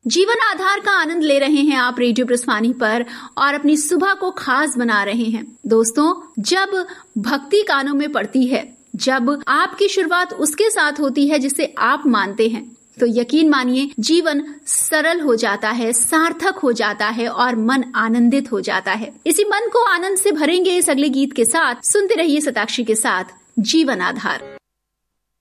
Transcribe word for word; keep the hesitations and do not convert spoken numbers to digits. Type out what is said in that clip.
जीवन आधार का आनंद ले रहे हैं आप रेडियो प्रस्थानी पर और अपनी सुबह को खास बना रहे हैं। दोस्तों, जब भक्ति कानों में पड़ती है, जब आपकी शुरुआत उसके साथ होती है जिसे आप मानते हैं, तो यकीन मानिए जीवन सरल हो जाता है, सार्थक हो जाता है और मन आनंदित हो जाता है। इसी मन को आनंद से भरेंगे इस अगले गीत के साथ। सुनते रहिए शताक्षी के साथ जीवन आधार।